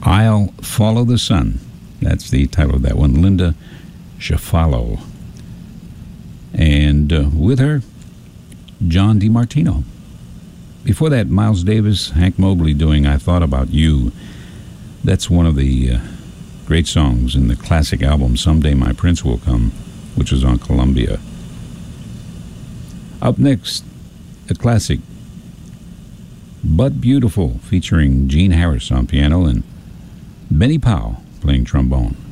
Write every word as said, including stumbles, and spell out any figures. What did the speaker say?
I'll Follow the Sun. That's the title of that one. Linda Shafalo. And uh, with her, John DiMartino. Before that, Miles Davis, Hank Mobley doing I Thought About You. That's one of the uh, great songs in the classic album Someday My Prince Will Come, which was on Columbia. Up next, a classic, But Beautiful, featuring Gene Harris on piano and Benny Powell playing trombone.